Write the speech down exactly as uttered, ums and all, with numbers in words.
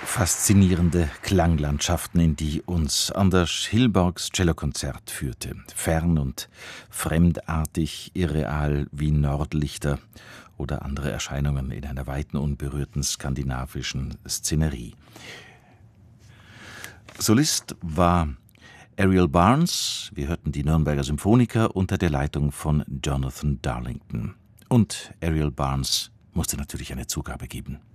Faszinierende Klanglandschaften, in die uns Anders Hillborgs Cellokonzert führte. Fern und fremdartig, irreal wie Nordlichter oder andere Erscheinungen in einer weiten, unberührten skandinavischen Szenerie. Solist war Ariel Barnes. Wir hörten die Nürnberger Symphoniker unter der Leitung von Jonathan Darlington. Und Ariel Barnes musste natürlich eine Zugabe geben.